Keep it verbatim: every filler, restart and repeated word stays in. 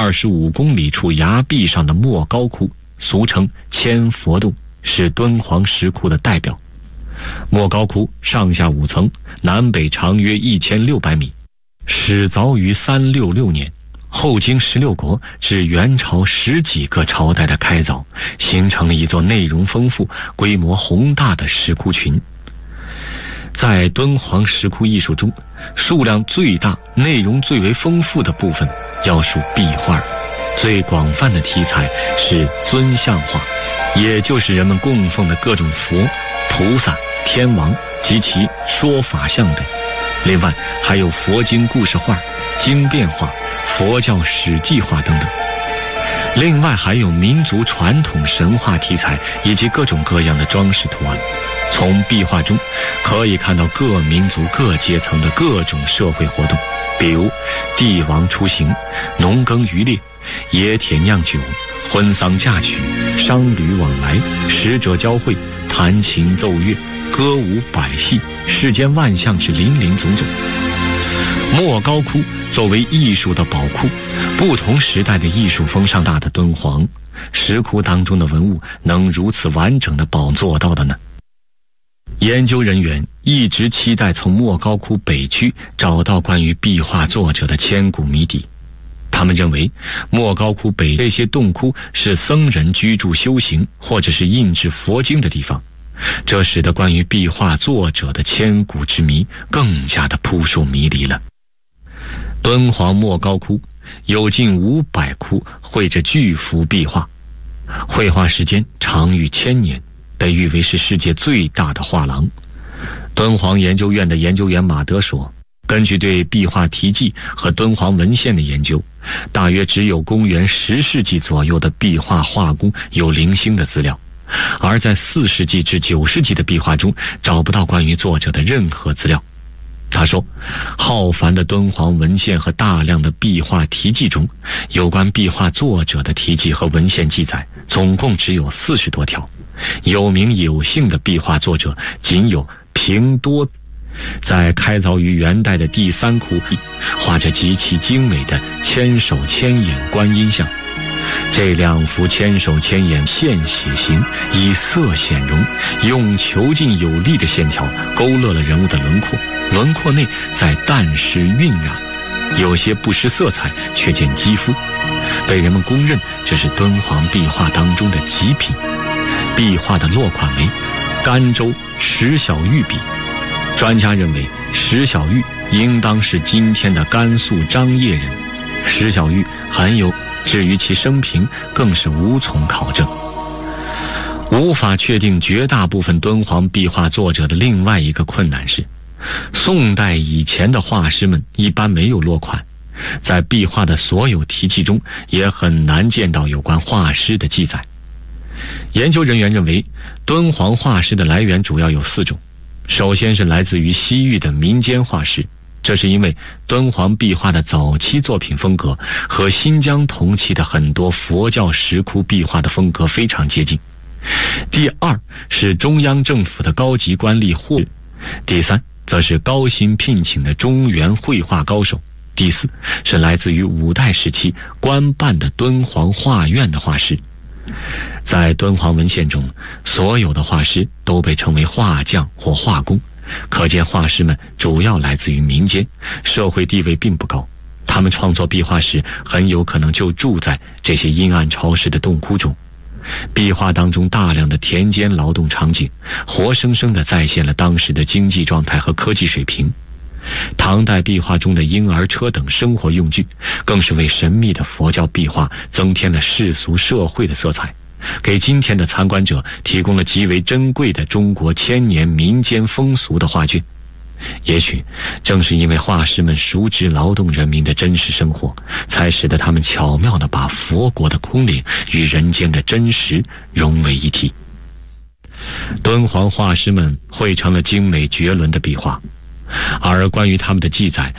二十五公里处崖壁上的莫高窟，俗称千佛洞，是敦煌石窟的代表。莫高窟上下五层，南北长约一千六百米，始凿于三六六年，后经十六国至元朝十几个朝代的开凿，形成了一座内容丰富、规模宏大的石窟群。在敦煌石窟艺术中，数量最大、内容最为丰富的部分要数壁画，最广泛的题材是尊像画，也就是人们供奉的各种佛、菩萨、天王及其说法像等。另外还有佛经故事画、经变画、佛教史记画等等。另外还有民族传统神话题材以及各种各样的装饰图案。从壁画中可以看到各民族各阶层的各种社会活动，比如帝王出行、农耕渔猎、冶铁酿酒、婚丧嫁娶、商旅往来、使者交汇、弹琴奏乐、歌舞百戏，世间万象之林林总总。莫高窟作为艺术的宝库，不同时代的艺术风尚大的敦煌石窟当中的文物能如此完整的保做到的呢？研究人员一直期待从莫高窟北区找到关于壁画作者的千古谜底。他们认为莫高窟北这些洞窟是僧人居住修行或者是印制佛经的地方，这使得关于壁画作者的千古之谜更加的扑朔迷离了。敦煌莫高窟有近五百窟绘着巨幅壁画，绘画时间长逾千年，被誉为是世界最大的画廊。敦煌研究院的研究员马德说，根据对壁画题记和敦煌文献的研究，大约只有公元十世纪左右的壁画画工有零星的资料，而在四世纪至九世纪的壁画中找不到关于作者的任何资料。他说，浩繁的敦煌文献和大量的壁画题记中，有关壁画作者的题记和文献记载总共只有四十多条，有名有姓的壁画作者仅有平多。在开凿于元代的第三窟画着极其精美的千手千眼观音像，这两幅千手千眼现血形，以色显容，用遒劲有力的线条勾勒了人物的轮廓，轮廓内在淡湿晕染，有些不失色彩，却见肌肤，被人们公认这是敦煌壁画当中的极品。壁画的落款为甘州石小玉笔，专家认为石小玉应当是今天的甘肃张掖人。石小玉很有，至于其生平更是无从考证。无法确定绝大部分敦煌壁画作者的另外一个困难是，宋代以前的画师们一般没有落款，在壁画的所有题记中也很难见到有关画师的记载。研究人员认为，敦煌画师的来源主要有四种。首先是来自于西域的民间画师，这是因为敦煌壁画的早期作品风格和新疆同期的很多佛教石窟壁画的风格非常接近。第二是中央政府的高级官吏或，第三则是高薪聘请的中原绘画高手，第四是来自于五代时期官办的敦煌画院的画师。在敦煌文献中，所有的画师都被称为画匠或画工，可见画师们主要来自于民间，社会地位并不高。他们创作壁画时很有可能就住在这些阴暗潮湿的洞窟中。壁画当中大量的田间劳动场景，活生生地再现了当时的经济状态和科技水平。唐代壁画中的婴儿车等生活用具，更是为神秘的佛教壁画增添了世俗社会的色彩，给今天的参观者提供了极为珍贵的中国千年民间风俗的画卷。也许正是因为画师们熟知劳动人民的真实生活，才使得他们巧妙地把佛国的空灵与人间的真实融为一体。敦煌画师们绘成了精美绝伦的壁画，而关于他们的记载